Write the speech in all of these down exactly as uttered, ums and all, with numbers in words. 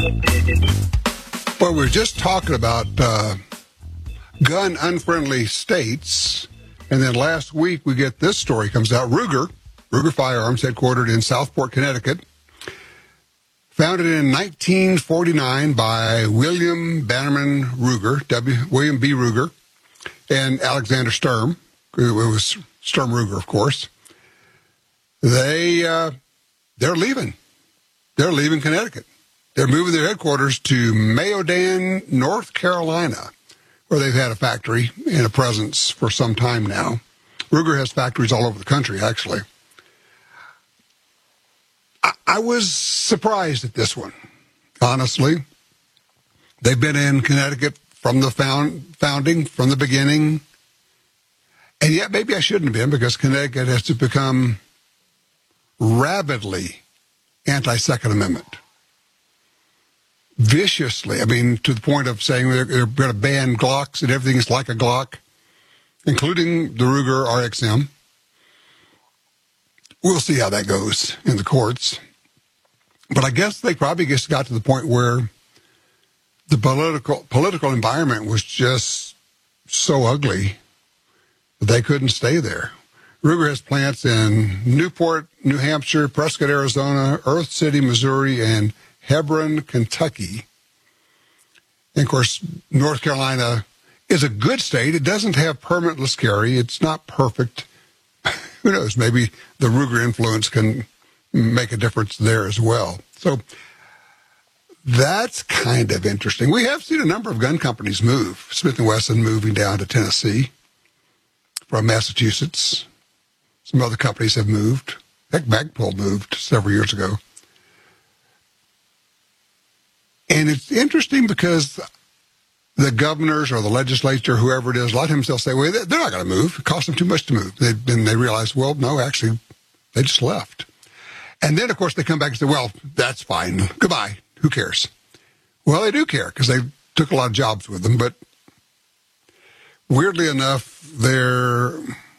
Well, we were just talking about uh, gun-unfriendly states, and then last week we get this story comes out. Ruger, Ruger Firearms, headquartered in Southport, Connecticut, founded in nineteen forty-nine by William Bannerman Ruger, W. William B. Ruger, and Alexander Sturm. It was Sturm Ruger, of course. They uh, they're leaving. They're leaving Connecticut. They're moving their headquarters to Mayodan, North Carolina, where they've had a factory and a presence for some time now. Ruger has factories all over the country, actually. I, I was surprised at this one, honestly. They've been in Connecticut from the found, founding, from the beginning. And yet maybe I shouldn't have been, because Connecticut has to become rabidly anti-Second Amendment. Viciously. I mean, to the point of saying they're, they're going to ban Glocks and everything is like a Glock, including the Ruger R X M. We'll see how that goes in the courts. But I guess they probably just got to the point where the political political environment was just so ugly that they couldn't stay there. Ruger has plants in Newport, New Hampshire, Prescott, Arizona, Earth City, Missouri, and Hebron, Kentucky. And, of course, North Carolina is a good state. It doesn't have permitless carry. It's not perfect. Who knows? Maybe the Ruger influence can make a difference there as well. So that's kind of interesting. We have seen a number of gun companies move. Smith and Wesson moving down to Tennessee from Massachusetts. Some other companies have moved. Heck, Magpul moved several years ago. And it's interesting because the governors or the legislature, whoever it is, a lot of times they'll say, well, they're not going to move. It costs them too much to move. They, then they realize, well, no, actually, they just left. And then, of course, they come back and say, well, that's fine. Goodbye. Who cares? Well, they do care because they took a lot of jobs with them. But weirdly enough, their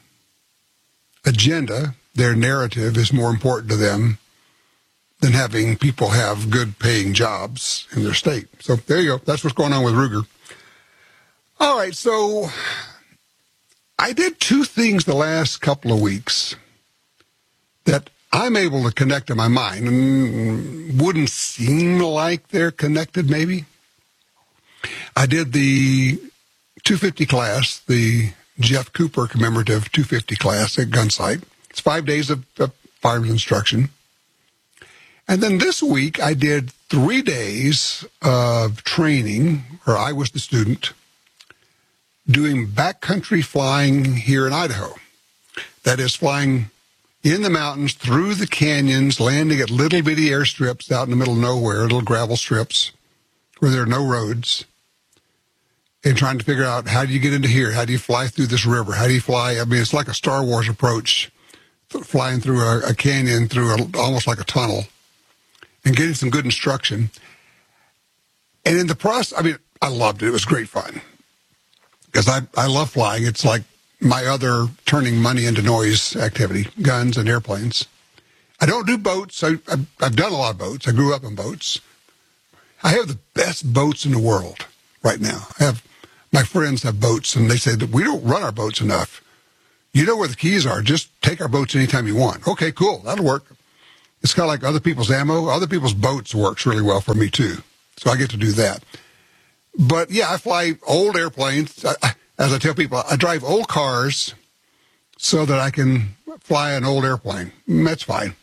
agenda, their narrative is more important to them than having people have good paying jobs in their state. So there you go. That's what's going on with Ruger. All right. So I did two things the last couple of weeks that I'm able to connect in my mind and wouldn't seem like they're connected maybe. I did the two fifty class, the Jeff Cooper commemorative two fifty class at Gunsight. It's five days of, of firearms instruction. And then this week, I did three days of training, or I was the student, doing backcountry flying here in Idaho. That is, flying in the mountains, through the canyons, landing at little bitty airstrips out in the middle of nowhere, little gravel strips where there are no roads, and trying to figure out, how do you get into here? How do you fly through this river? How do you fly? I mean, it's like a Star Wars approach, flying through a, a canyon, through a, almost like a tunnel, and getting some good instruction. And in the process, I mean, I loved it. It was great fun. Because I, I love flying. It's like my other turning money into noise activity, guns and airplanes. I don't do boats. I, I've, I've done a lot of boats. I grew up in boats. I have the best boats in the world right now. I have, my friends have boats, and they say that we don't run our boats enough. You know where the keys are. Just take our boats anytime you want. Okay, cool. That'll work. It's kind of like other people's ammo. Other people's boats works really well for me, too. So I get to do that. But, yeah, I fly old airplanes. I, I, as I tell people, I drive old cars so that I can fly an old airplane. That's fine.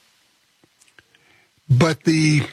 But the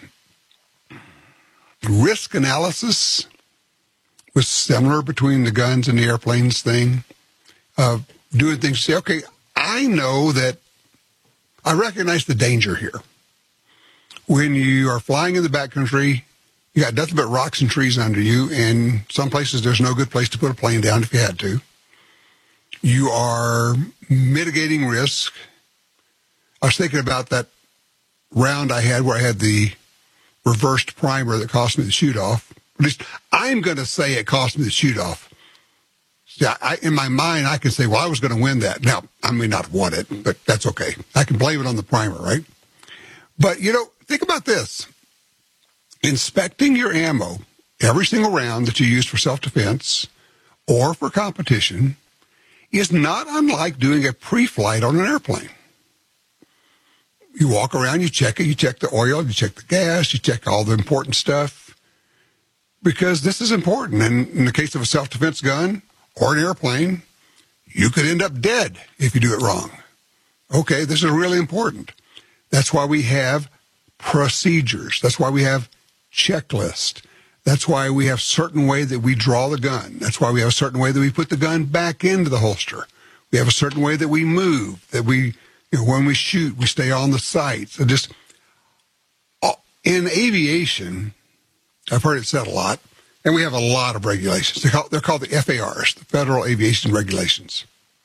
risk analysis was similar between the guns and the airplanes thing of doing things. Say, okay, I know that I recognize the danger here. When you are flying in the backcountry, you got nothing but rocks and trees under you, and some places there's no good place to put a plane down if you had to. You are mitigating risk. I was thinking about that round I had where I had the reversed primer that cost me the shoot-off. At least I'm going to say it cost me the shoot-off. Yeah, I, in my mind, I can say, well, I was going to win that. Now, I may not have won it, but that's okay. I can blame it on the primer, right? But, you know, think about this. inspecting your ammo every single round that you use for self-defense or for competition is not unlike doing a pre-flight on an airplane. You walk around, you check it, you check the oil, you check the gas, you check all the important stuff, because this is important. And in the case of a self-defense gun or an airplane, you could end up dead if you do it wrong. Okay, this is really important. That's why we have procedures. That's why we have checklists. That's why we have certain way that we draw the gun. That's why we have a certain way that we put the gun back into the holster. We have a certain way that we move, that we, you know, when we shoot, we stay on the sights. So just in aviation, I've heard it said a lot, and we have a lot of regulations. They're called, they're called the F A Rs, the Federal Aviation Regulations.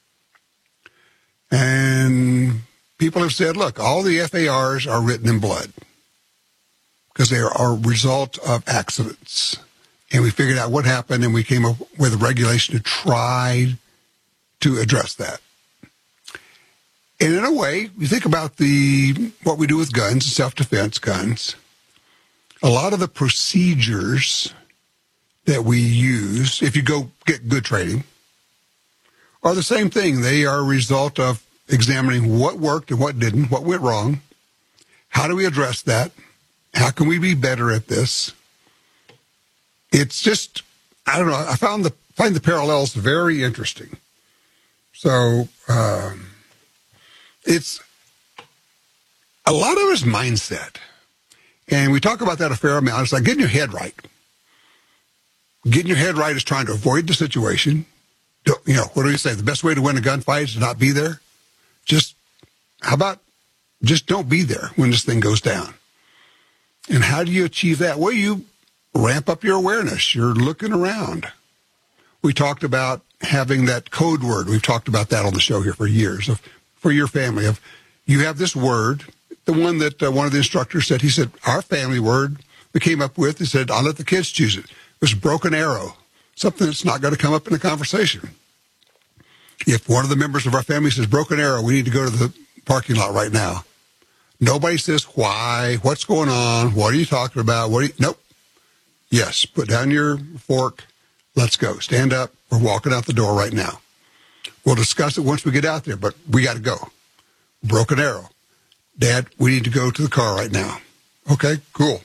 And people have said, look, all the F A Rs are written in blood because they are a result of accidents. And we figured out what happened, and we came up with a regulation to try to address that. And in a way, you think about the what we do with guns, self-defense guns, a lot of the procedures that we use, if you go get good training, are the same thing. They are a result of examining what worked and what didn't, what went wrong. How do we address that? How can we be better at this? It's just, I don't know, I found the find the parallels very interesting. So um, it's a lot of it is mindset. And we talk about that a fair amount. It's like getting your head right. Getting your head right is trying to avoid the situation. You know, what do you say? The best way to win a gunfight is to not be there. Just, how about just don't be there when this thing goes down? And how do you achieve that? Well, you ramp up your awareness. You're looking around. We talked about having that code word. We've talked about that on the show here for years. Of, for your family, of you have this word, the one that uh, one of the instructors said, he said, our family word we came up with, he said, I'll let the kids choose it. It was broken arrow, something that's not going to come up in a conversation. If one of the members of our family says broken arrow, we need to go to the parking lot right now. Nobody says why, what's going on, what are you talking about? What are you, nope. Yes, put down your fork. Let's go. Stand up. We're walking out the door right now. We'll discuss it once we get out there, but we got to go. Broken arrow. Dad, we need to go to the car right now. Okay, cool.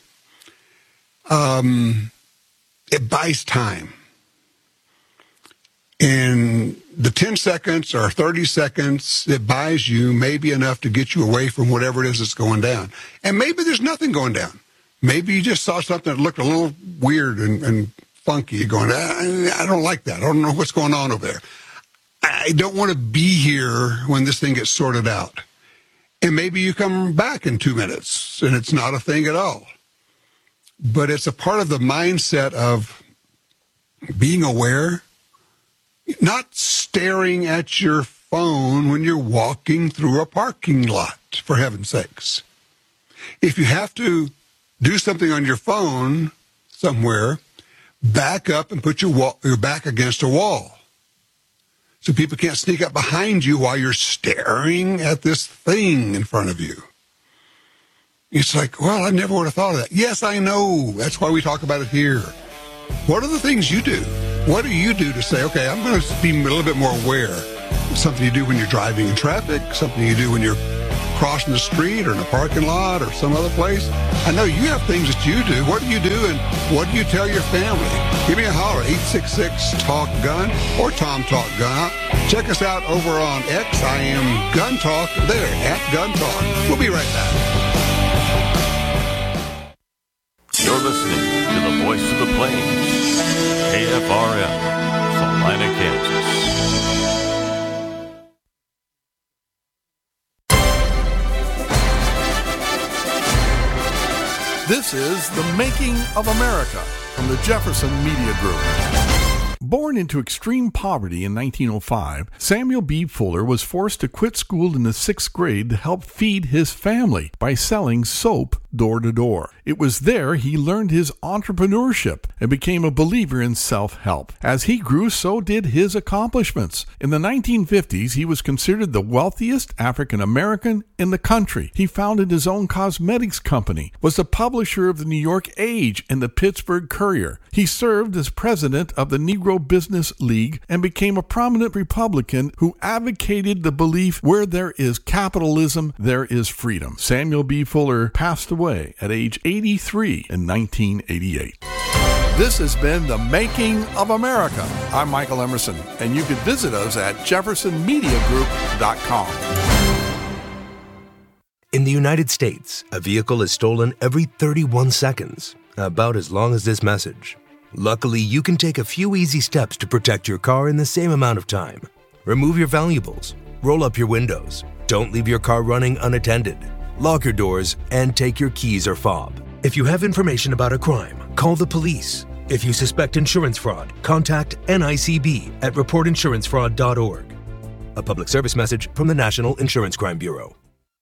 Um, it buys time. And the ten seconds or thirty seconds, it buys you maybe enough to get you away from whatever it is that's going down. And maybe there's nothing going down. Maybe you just saw something that looked a little weird and, and funky. You're going, I, I don't like that. I don't know what's going on over there. I don't want to be here when this thing gets sorted out. And maybe you come back in two minutes and it's not a thing at all. But it's a part of the mindset of being aware, not staring at your phone when you're walking through a parking lot, for heaven's sakes. If you have to do something on your phone somewhere, back up and put your, wall, your back against a wall so people can't sneak up behind you while you're staring at this thing in front of you. It's like, well, I never would have thought of that. Yes, I know. That's why we talk about it here. What are the things you do? What do you do to say, okay, I'm going to be a little bit more aware? Something you do when you're driving in traffic, something you do when you're crossing the street or in a parking lot or some other place. I know you have things that you do. What do you do, and what do you tell your family? Give me a holler, eight six six, talk gun or Tom Talk Gun. Check us out over on X. I am Gun Talk there at Gun Talk. We'll be right back. You're listening to the Voice of the Plains, K F R M, Salina, Kansas. This is The Making of America from the Jefferson Media Group. Born into extreme poverty in nineteen oh five, Samuel B. Fuller was forced to quit school in the sixth grade to help feed his family by selling soap door to door. It was there he learned his entrepreneurship and became a believer in self-help. As he grew, so did his accomplishments. In the nineteen fifties, he was considered the wealthiest African American in the country. He founded his own cosmetics company, was the publisher of the New York Age and the Pittsburgh Courier. He served as president of the Negro Business League and became a prominent Republican who advocated the belief where there is capitalism, there is freedom. Samuel B. Fuller passed away at age eighty-three in nineteen eighty-eight. This has been The Making of America. I'm Michael Emerson, and you can visit us at jefferson media group dot com. In the United States, a vehicle is stolen every thirty-one seconds, about as long as this message. Luckily, you can take a few easy steps to protect your car in the same amount of time. Remove your valuables, roll up your windows, don't leave your car running unattended, lock your doors, and take your keys or fob. If you have information about a crime, call the police. If you suspect insurance fraud, contact N I C B at report insurance fraud dot org. A public service message from the National Insurance Crime Bureau.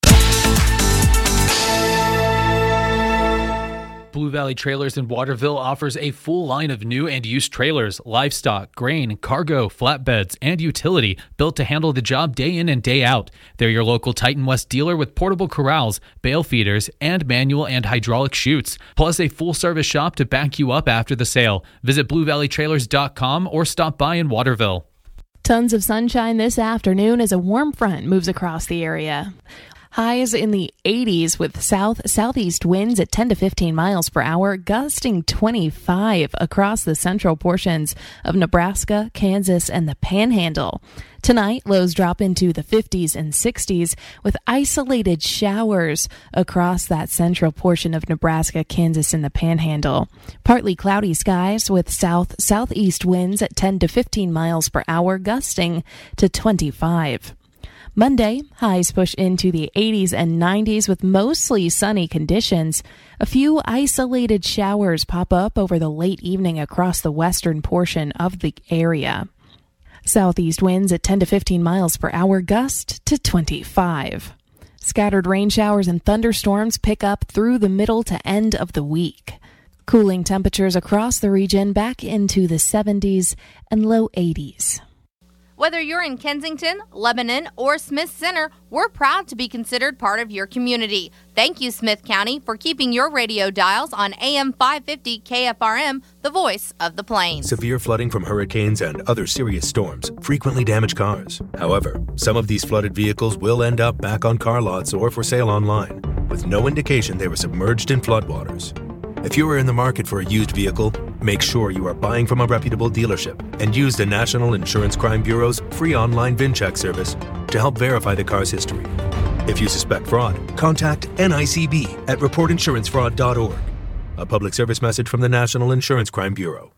Blue Valley Trailers in Waterville offers a full line of new and used trailers, livestock, grain, cargo, flatbeds, and utility built to handle the job day in and day out. They're your local Titan West dealer with portable corrals, bale feeders, and manual and hydraulic chutes, plus a full-service shop to back you up after the sale. Visit blue valley trailers dot com or stop by in Waterville. Tons of sunshine this afternoon as a warm front moves across the area. Highs in the eighties with south-southeast winds at ten to fifteen miles per hour, gusting twenty-five across the central portions of Nebraska, Kansas, and the Panhandle. Tonight, lows drop into the fifties and sixties with isolated showers across that central portion of Nebraska, Kansas, and the Panhandle. Partly cloudy skies with south-southeast winds at ten to fifteen miles per hour, gusting to twenty-five. Monday, highs push into the eighties and nineties with mostly sunny conditions. A few isolated showers pop up over the late evening across the western portion of the area. Southeast winds at ten to fifteen miles per hour, gust to twenty-five. Scattered rain showers and thunderstorms pick up through the middle to end of the week. Cooling temperatures across the region back into the seventies and low eighties. Whether you're in Kensington, Lebanon, or Smith Center, we're proud to be considered part of your community. Thank you, Smith County, for keeping your radio dials on A M five fifty K F R M, the voice of the plains. Severe flooding from hurricanes and other serious storms frequently damage cars. However, some of these flooded vehicles will end up back on car lots or for sale online, with no indication they were submerged in floodwaters. If you are in the market for a used vehicle, make sure you are buying from a reputable dealership and use the National Insurance Crime Bureau's free online VIN check service to help verify the car's history. If you suspect fraud, contact N I C B at report insurance fraud dot org. A public service message from the National Insurance Crime Bureau.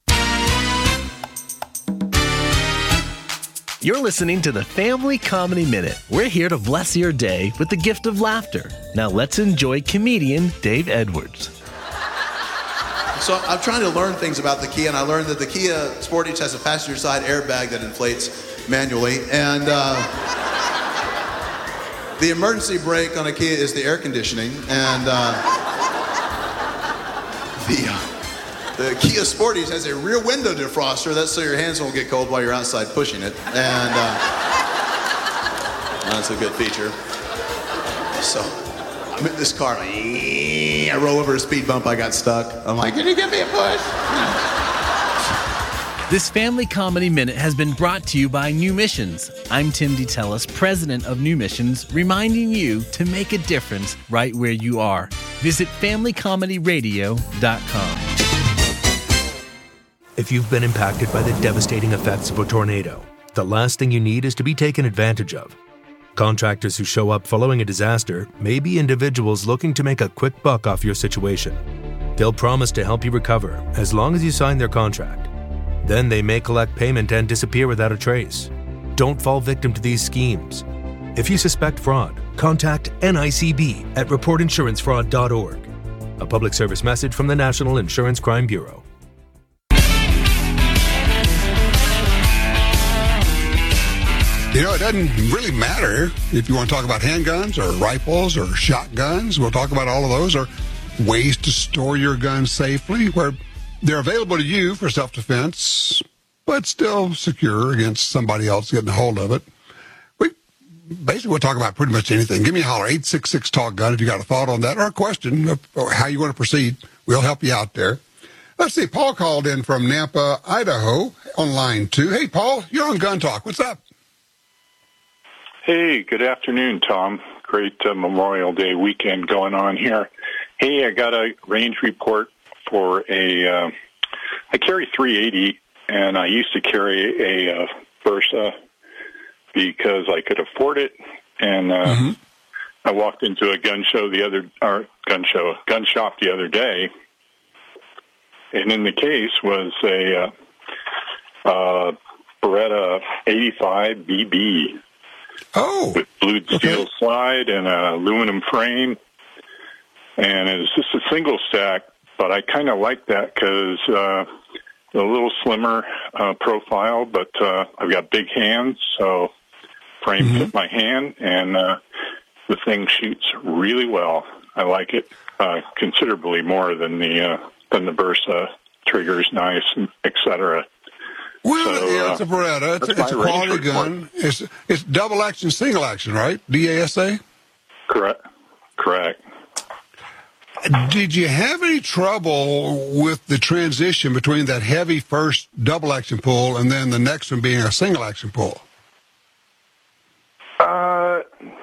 You're listening to the Family Comedy Minute. We're here to bless your day with the gift of laughter. Now let's enjoy comedian Dave Edwards. So I'm trying to learn things about the Kia, and I learned that the Kia Sportage has a passenger side airbag that inflates manually, and uh, the emergency brake on a Kia is the air conditioning, and uh, the, uh, the Kia Sportage has a rear window defroster. That's so your hands won't get cold while you're outside pushing it, and uh, that's a good feature. So I'm in this car, like, I roll over a speed bump, I got stuck. I'm like, can you give me a push? This Family Comedy Minute has been brought to you by New Missions. I'm Tim DeTellis, president of New Missions, reminding you to make a difference right where you are. Visit family comedy radio dot com. If you've been impacted by the devastating effects of a tornado, the last thing you need is to be taken advantage of. Contractors who show up following a disaster may be individuals looking to make a quick buck off your situation. They'll promise to help you recover as long as you sign their contract. Then they may collect payment and disappear without a trace. Don't fall victim to these schemes. If you suspect fraud, contact N I C B at report insurance fraud dot org. A public service message from the National Insurance Crime Bureau. You know, it doesn't really matter if you want to talk about handguns or rifles or shotguns. We'll talk about all of those, or ways to store your guns safely where they're available to you for self-defense, but still secure against somebody else getting a hold of it. We basically we'll talk about pretty much anything. Give me a holler, eight six six, talk gun, if you got a thought on that or a question of or how you want to proceed. We'll help you out there. Let's see, Paul called in from Nampa, Idaho, on line two. Hey, Paul, you're on Gun Talk. What's up? Hey, good afternoon, Tom. Great uh, Memorial Day weekend going on here. Hey, I got a range report for a, uh, I carry three eighty, and I used to carry a uh, Versa because I could afford it, and uh, mm-hmm. I walked into a gun show the other, or gun show, gun shop the other day, and in the case was a uh, uh, Beretta eighty-five B B. Oh, with blued steel okay. slide and an aluminum frame, and it's just a single stack. But I kind of like that because uh, a little slimmer uh, profile, but uh, I've got big hands, so frame mm-hmm. fit my hand, and uh, the thing shoots really well. I like it uh, considerably more than the uh, than the Versa. Trigger's nice, et cetera. Well, so, yeah, it's a Beretta. It's, it's a quality gun. It's it's double action, single action, right? D A S A? Correct. Correct. Did you have any trouble with the transition between that heavy first double action pull and then the next one being a single action pull? Uh,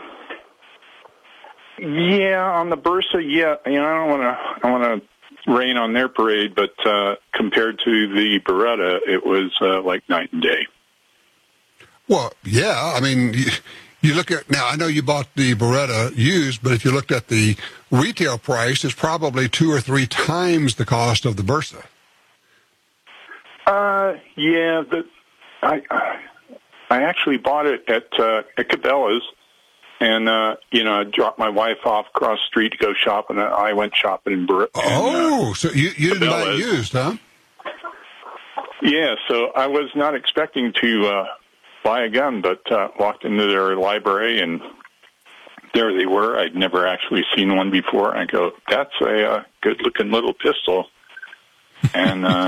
yeah, on the Versa, yeah. You know, I don't want to. I want to. rain on their parade, but uh, compared to the Beretta, it was uh, like night and day. Well, yeah. I mean, you, you look at, now I know you bought the Beretta used, but if you looked at the retail price, it's probably two or three times the cost of the Versa. Uh, yeah. The, I I actually bought it at, uh, at Cabela's. And, uh, you know, I dropped my wife off across the street to go shopping, and I went shopping in Bur- Oh, uh, so you, you didn't buy it used, huh? Yeah, so I was not expecting to uh, buy a gun, but uh, walked into their library, and there they were. I'd never actually seen one before. I go, that's a uh, good-looking little pistol. And, uh,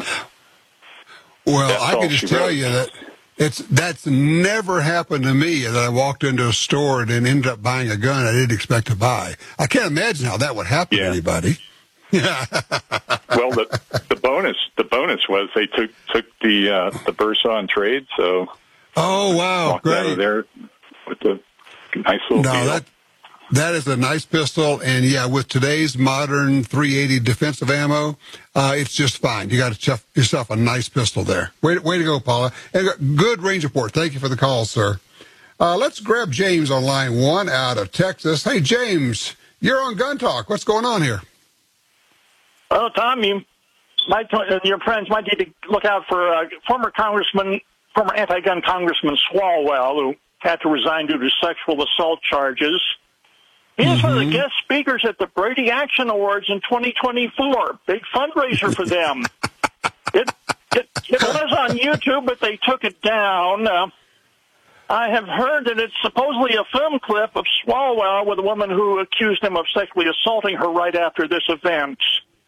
well, I can just tell wrote. you that It's that's never happened to me that I walked into a store and then ended up buying a gun I didn't expect to buy. I can't imagine how that would happen yeah. to anybody. Yeah. Well, the the bonus the bonus was they took took the uh, the Versa on trade. So oh wow, walked great! Out of there with the nice little no, deal. that that is a nice pistol, and yeah, with today's modern three eighty defensive ammo, uh, it's just fine. You got to chuff yourself a nice pistol there. Way, way to go, Paula. And good range report. Thank you for the call, sir. Uh, let's grab James on line one out of Texas. Hey, James, you're on Gun Talk. What's going on here? Well, Tom, you might, your friends might need to look out for uh, former Congressman, former anti-gun Congressman Swalwell, who had to resign due to sexual assault charges. He is mm-hmm. one of the guest speakers at the Brady Action Awards in twenty twenty-four. Big fundraiser for them. it, it it was on YouTube, but they took it down. Uh, I have heard that it's supposedly a film clip of Swalwell with a woman who accused him of sexually assaulting her right after this event.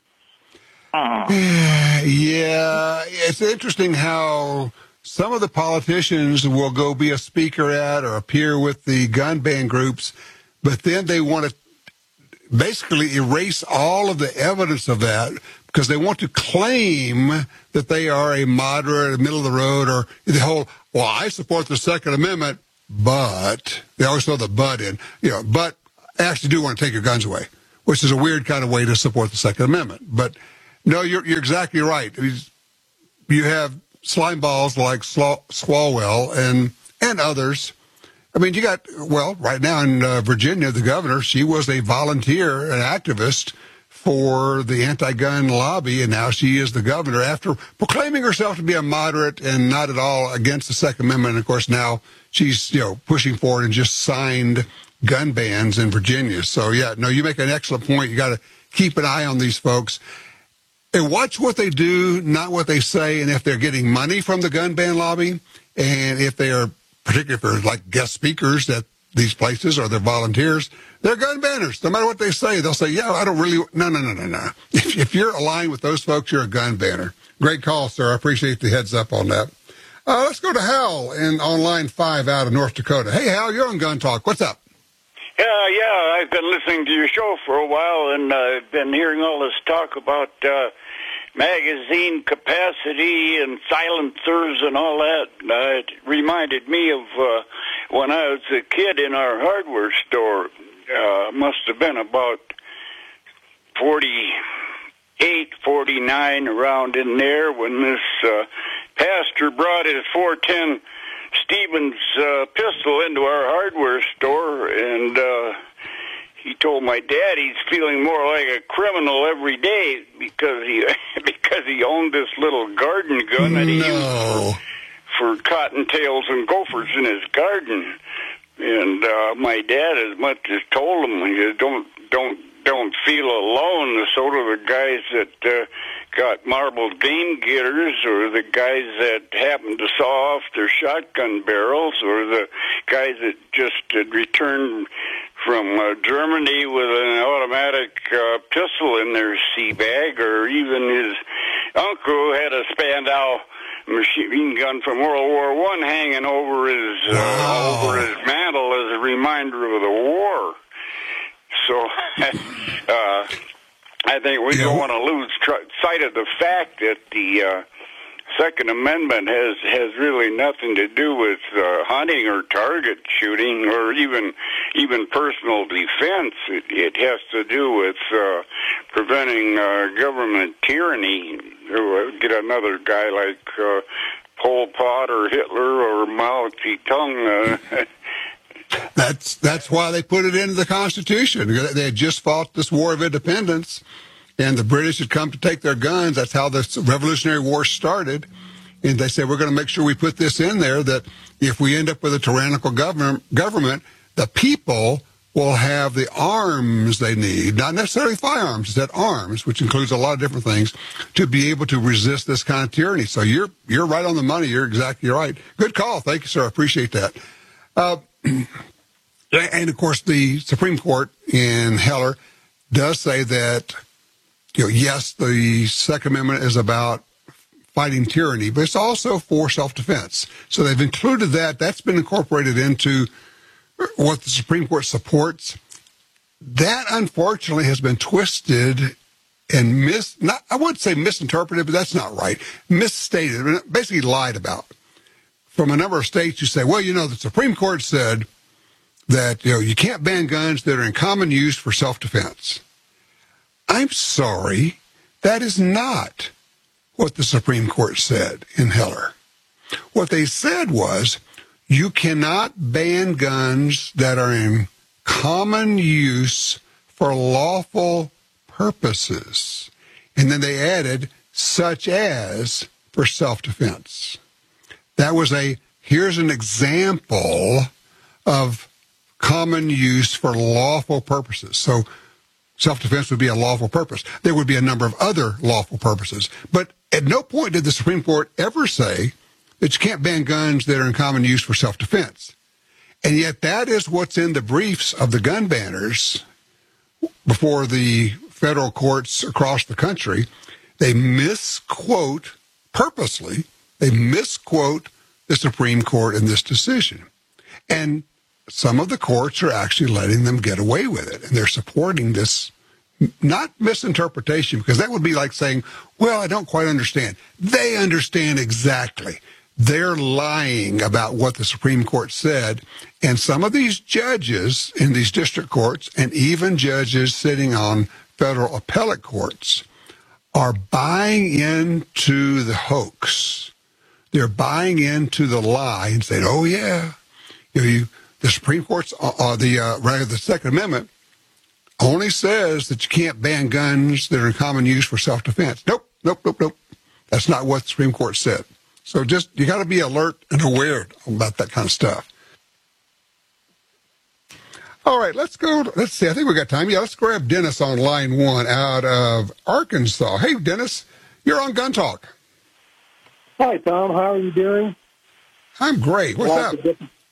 Uh. Yeah, it's interesting how some of the politicians will go be a speaker at or appear with the gun ban groups, but then they want to basically erase all of the evidence of that because they want to claim that they are a moderate, middle of the road, or the whole, well, I support the Second Amendment, but they always throw the but in, you know, but I actually do want to take your guns away, which is a weird kind of way to support the Second Amendment. But no, you're, you're exactly right. You have slime balls like Swalwell and, and others. I mean, you got, well, right now in uh, Virginia, the governor, she was a volunteer, an activist for the anti-gun lobby, and now she is the governor after proclaiming herself to be a moderate and not at all against the Second Amendment. And, of course, now she's, you know, pushing forward and just signed gun bans in Virginia. So, yeah, no, you make an excellent point. You got to keep an eye on these folks and watch what they do, not what they say, and if they're getting money from the gun ban lobby, and if they are particularly if they're like guest speakers at these places or they're volunteers, they're gun banners. No matter what they say, they'll say, yeah, I don't really, no, no, no, no, no. If, if you're aligned with those folks, you're a gun banner. Great call, sir. I appreciate the heads up on that. Uh, let's go to Hal in, on line five out of North Dakota. Hey, Hal, you're on Gun Talk. What's up? Yeah, uh, yeah, I've been listening to your show for a while, and I've uh, been hearing all this talk about uh, magazine capacity and silencers and all that. Uh, it reminded me of uh, when I was a kid in our hardware store. Uh, must have been about forty-eight, forty-nine, around in there, when this uh, pastor brought his four ten Stevens uh, pistol into our hardware store, and uh, he told my dad he's feeling more like a criminal every day because he because he owned this little garden gun that he no. used for, for cottontails and gophers in his garden. And uh, my dad, as much as told him, he said, don't don't don't feel alone. So do the guys that uh, got marbled game getters, or the guys that happen to saw off their shotgun barrels, or the guys that just had returned from uh, Germany with an automatic uh, pistol in their sea bag, or even his uncle who had a Spandau machine gun from World War One hanging over his uh, wow. over his mantle as a reminder of the war. So, uh, I think we yeah. don't want to lose tr- sight of the fact that the uh, Second Amendment has, has really nothing to do with uh, hunting or target shooting or even even personal defense. It, it has to do with uh, preventing uh, government tyranny. Get another guy like uh, Pol Pot or Hitler or Mao Zedong. Uh, That's that's why they put it into the Constitution. They had just fought this War of Independence, and the British had come to take their guns. That's how the Revolutionary War started. And they said, we're going to make sure we put this in there, that if we end up with a tyrannical government, government, the people will have the arms they need, not necessarily firearms, it's that arms, which includes a lot of different things, to be able to resist this kind of tyranny. So you're you're right on the money. You're exactly right. Good call. Thank you, sir. I appreciate that. Uh, and, of course, the Supreme Court in Heller does say that, you know, yes, the Second Amendment is about fighting tyranny, but it's also for self-defense. So they've included that. That's been incorporated into what the Supreme Court supports. That, unfortunately, has been twisted and mis not I wouldn't say misinterpreted, but that's not right. Misstated, basically lied about. From a number of states, you say, well, you know, the Supreme Court said that, you know, you can't ban guns that are in common use for self-defense. I'm sorry, that is not what the Supreme Court said in Heller. What they said was, you cannot ban guns that are in common use for lawful purposes. And then they added, such as for self-defense. That was a, here's an example of common use for lawful purposes. So self-defense would be a lawful purpose. There would be a number of other lawful purposes. But at no point did the Supreme Court ever say that you can't ban guns that are in common use for self-defense. And yet that is what's in the briefs of the gun banners before the federal courts across the country. They misquote purposely, they misquote the Supreme Court in this decision. And some of the courts are actually letting them get away with it. And they're supporting this, not misinterpretation, because that would be like saying, well, I don't quite understand. They understand exactly. They're lying about what the Supreme Court said. And some of these judges in these district courts, and even judges sitting on federal appellate courts, are buying into the hoax. They're buying into the lie and saying, oh, yeah, you know, you, the Supreme Court's, uh, uh, the, uh, rather, the Second Amendment only says that you can't ban guns that are in common use for self-defense. Nope, nope, nope, nope. That's not what the Supreme Court said. So just, you got to be alert and aware about that kind of stuff. All right, let's go. Let's see. I think we got time. Yeah, let's grab Dennis on line one out of Arkansas. Hey, Dennis, you're on Gun Talk. Hi, Tom. How are you doing? I'm great. What's lots up? Of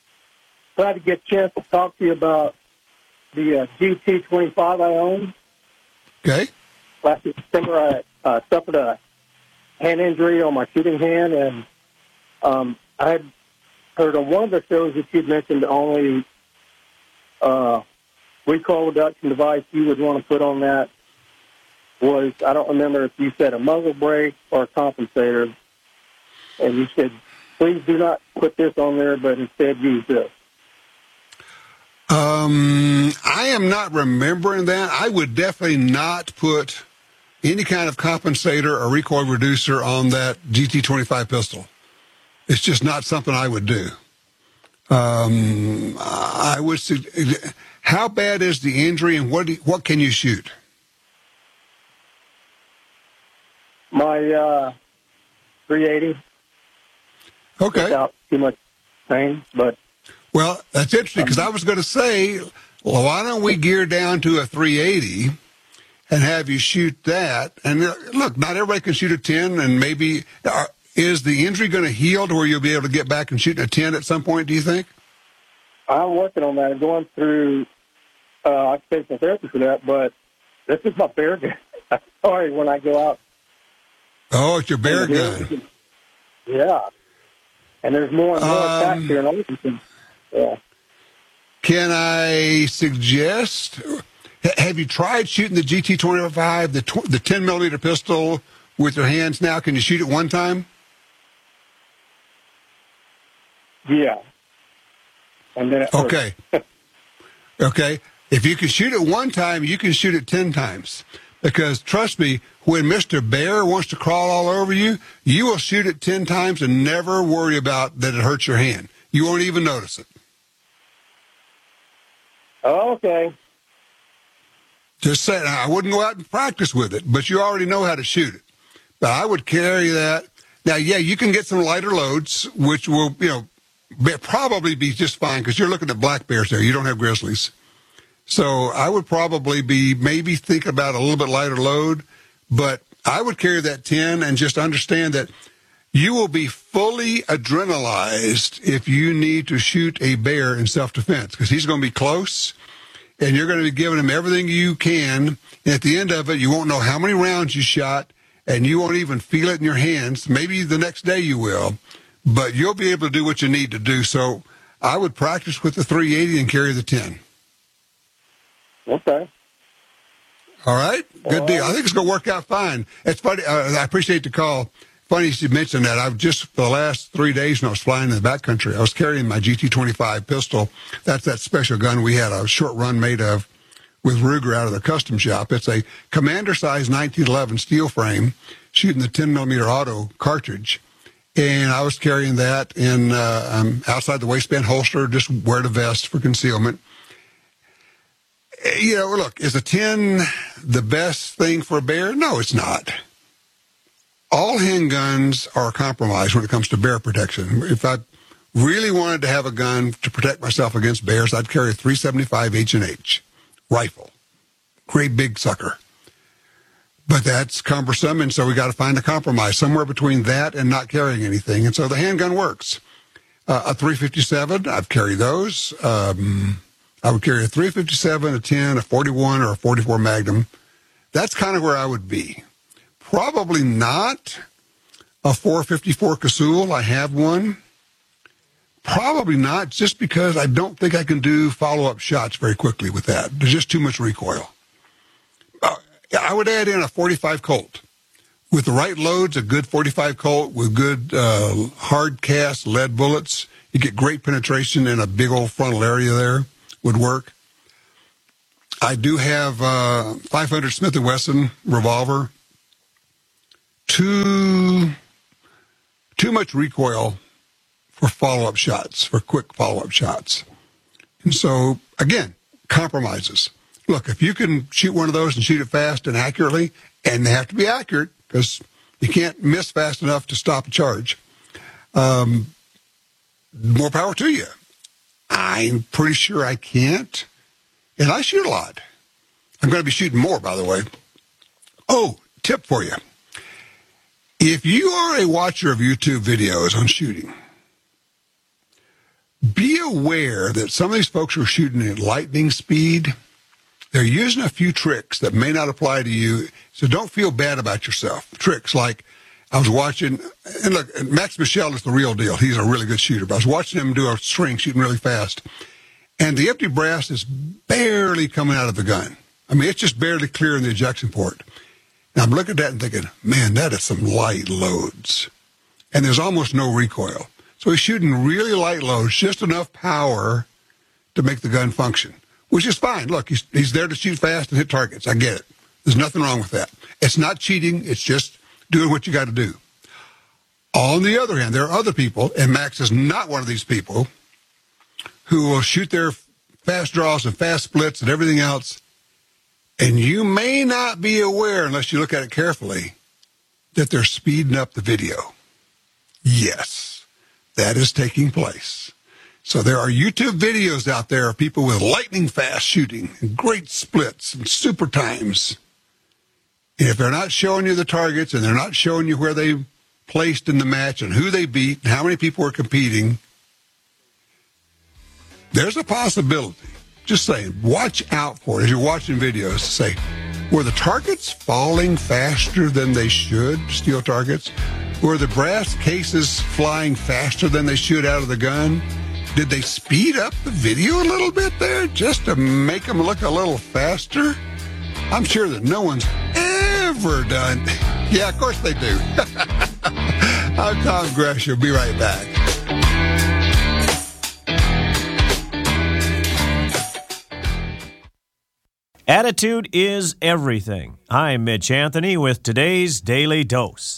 glad to get a chance to talk to you about the uh, G T twenty-five I own. Okay. Last December, I uh, suffered a hand injury on my shooting hand, and um, I had heard on one of the shows that you'd mentioned the only uh, recoil reduction device you would want to put on that was, I don't remember if you said a muzzle brake or a compensator, and you said, please do not put this on there, but instead use this. Um, I am not remembering that. I would definitely not put any kind of compensator or recoil reducer on that G T twenty-five pistol. It's just not something I would do. Um, I would. How bad is the injury, and what do you, what can you shoot? My uh, three eighty. Okay. Without too much pain, but. Well, that's interesting, because I was going to say, well, why don't we gear down to a three eighty and have you shoot that? And look, not everybody can shoot a ten, and maybe uh, is the injury going to heal to where you'll be able to get back and shoot a ten at some point, do you think? I'm working on that. I'm going through uh, occupational therapy for that, but this is my bear gun. Sorry, when I go out. Oh, it's your bear gun. Yeah. And there's more and more um, attacks here in Oregon. Yeah. Can I suggest, have you tried shooting the G T twenty-five, the tw- the ten millimeter pistol with your hands now? Can you shoot it one time? Yeah. And then it okay. Okay. If you can shoot it one time, you can shoot it ten times. Because trust me, when Mister Bear wants to crawl all over you, you will shoot it ten times and never worry about that it hurts your hand. You won't even notice it. Oh, okay. Just saying, I wouldn't go out and practice with it, but you already know how to shoot it. But I would carry that. Now, yeah, you can get some lighter loads, which will, you know, be, probably be just fine, because you're looking at black bears there. You don't have grizzlies. So I would probably be maybe thinking about a little bit lighter load, but I would carry that ten and just understand that you will be fully adrenalized if you need to shoot a bear in self-defense, because he's going to be close, and you're going to be giving him everything you can. And at the end of it, you won't know how many rounds you shot, and you won't even feel it in your hands. Maybe the next day you will, but you'll be able to do what you need to do. So I would practice with the three eighty and carry the ten. Okay. All right. Good All deal. right. I think it's going to work out fine. It's funny. Uh, I appreciate the call. Funny you mentioned that. I've just, for the last three days when I was flying in the backcountry, I was carrying my G T twenty-five pistol. That's that special gun we had a short run made of with Ruger out of the custom shop. It's a commander size nineteen eleven steel frame shooting the ten millimeter auto cartridge. And I was carrying that in, uh, um, outside the waistband holster, just wear the vest for concealment. You know, look, is a ten the best thing for a bear? No, it's not. All handguns are a compromise when it comes to bear protection. If I really wanted to have a gun to protect myself against bears, I'd carry a three seventy-five H and H rifle. Great big sucker. But that's cumbersome, and so we got to find a compromise somewhere between that and not carrying anything. And so the handgun works. Uh, a three fifty-seven, I've carried those. Um, I would carry a three fifty-seven, a ten, a forty-one, or a forty-four Magnum. That's kind of where I would be. Probably not a four fifty-four Casull. I have one. Probably not, just because I don't think I can do follow-up shots very quickly with that. There's just too much recoil. Uh, I would add in a forty-five Colt. With the right loads, a good forty-five Colt with good uh, hard cast lead bullets, you get great penetration in a big old frontal area there. Would work. I do have uh, five hundred Smith and Wesson revolver. Too, too much recoil for follow-up shots, for quick follow-up shots. And so, again, compromises. Look, if you can shoot one of those and shoot it fast and accurately, and they have to be accurate because you can't miss fast enough to stop a charge, um, more power to you. I'm pretty sure I can't, and I shoot a lot. I'm going to be shooting more, by the way. Oh, tip for you. If you are a watcher of YouTube videos on shooting, be aware that some of these folks are shooting at lightning speed. They're using a few tricks that may not apply to you, so don't feel bad about yourself. Tricks like, I was watching, and look, Max Michel is the real deal. He's a really good shooter, but I was watching him do a string shooting really fast, and the empty brass is barely coming out of the gun. I mean, it's just barely clearing the ejection port. And I'm looking at that and thinking, man, that is some light loads. And there's almost no recoil. So he's shooting really light loads, just enough power to make the gun function, which is fine. Look, he's, he's there to shoot fast and hit targets. I get it. There's nothing wrong with that. It's not cheating. It's just doing what you got to do. On the other hand, there are other people, and Max is not one of these people, who will shoot their fast draws and fast splits and everything else, and you may not be aware, unless you look at it carefully, that they're speeding up the video. Yes, that is taking place. So there are YouTube videos out there of people with lightning fast shooting and great splits and super times. And if they're not showing you the targets and they're not showing you where they placed in the match and who they beat and how many people were competing, there's a possibility. Just saying, watch out for it as you're watching videos. Say, were the targets falling faster than they should, steel targets? Were the brass cases flying faster than they should out of the gun? Did they speed up the video a little bit there just to make them look a little faster? I'm sure that no one's ever done. Yeah, of course they do. I'm Tom Gresham. Be right back. Attitude is everything. I'm Mitch Anthony with today's Daily Dose.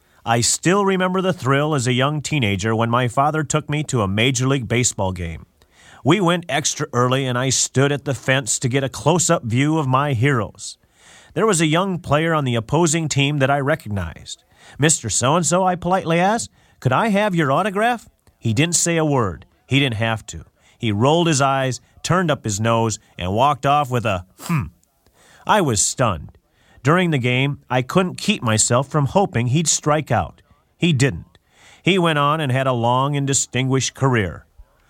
I still remember the thrill as a young teenager when my father took me to a Major League Baseball game. We went extra early and I stood at the fence to get a close-up view of my heroes. There was a young player on the opposing team that I recognized. Mister So-and-so, I politely asked, could I have your autograph? He didn't say a word. He didn't have to. He rolled his eyes, turned up his nose, and walked off with a hmm. I was stunned. During the game, I couldn't keep myself from hoping he'd strike out. He didn't. He went on and had a long and distinguished career.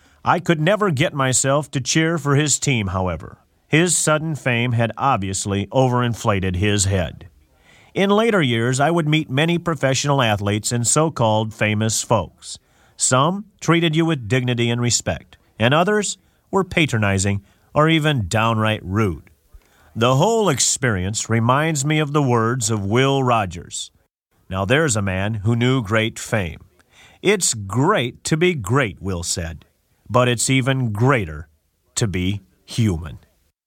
I could never get myself to cheer for his team, however. His sudden fame had obviously overinflated his head. In later years, I would meet many professional athletes and so-called famous folks. Some treated you with dignity and respect, and others were patronizing or even downright rude. The whole experience reminds me of the words of Will Rogers. Now there's a man who knew great fame. It's great to be great, Will said, but it's even greater to be human.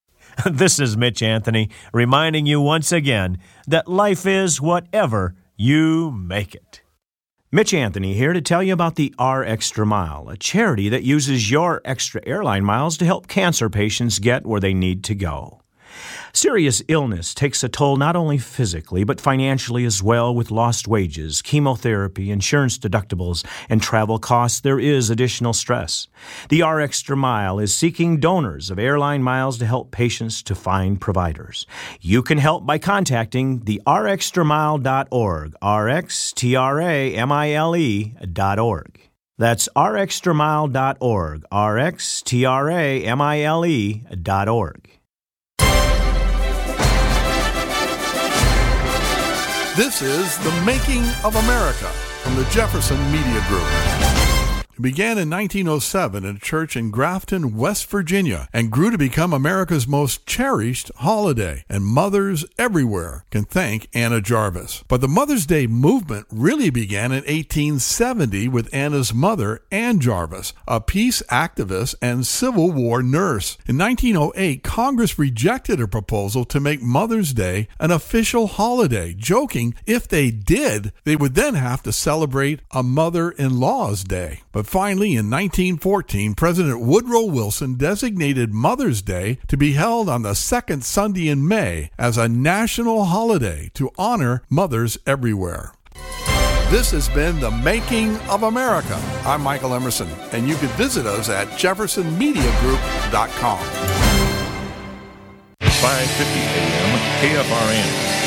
This is Mitch Anthony reminding you once again that life is whatever you make it. Mitch Anthony here to tell you about the R Extra Mile, a charity that uses your extra airline miles to help cancer patients get where they need to go. Serious illness takes a toll not only physically, but financially as well. With lost wages, chemotherapy, insurance deductibles, and travel costs, there is additional stress. The R Extra Mile is seeking donors of airline miles to help patients to find providers. You can help by contacting the r extra mile dot org, R X T R A M I L E dot org. That's r extra mile dot org, R X T R A M I L E dot org. This is The Making of America from the Jefferson Media Group. It began in nineteen oh seven in a church in Grafton, West Virginia, and grew to become America's most cherished holiday, and mothers everywhere can thank Anna Jarvis. But the Mother's Day movement really began in eighteen seventy with Anna's mother, Ann Jarvis, a peace activist and Civil War nurse. In nineteen oh eight, Congress rejected a proposal to make Mother's Day an official holiday, joking if they did, they would then have to celebrate a mother-in-law's day. But finally, in nineteen fourteen, President Woodrow Wilson designated Mother's Day to be held on the second Sunday in May as a national holiday to honor mothers everywhere. This has been The Making of America. I'm Michael Emerson, and you can visit us at jefferson media group dot com. five fifty A M K F R N.